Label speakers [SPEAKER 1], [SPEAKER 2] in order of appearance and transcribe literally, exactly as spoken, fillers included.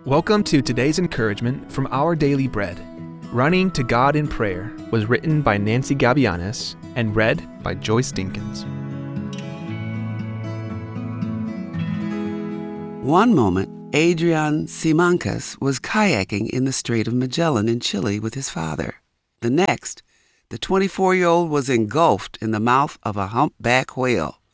[SPEAKER 1] Welcome to today's encouragement from Our Daily Bread. Running to God in Prayer was written by Nancy Gabianis and read by Joyce Dinkins.
[SPEAKER 2] One moment, Adrian Simancas was kayaking in the Strait of Magellan in Chile with his father. The next, the twenty-four-year-old was engulfed in the mouth of a humpback whale.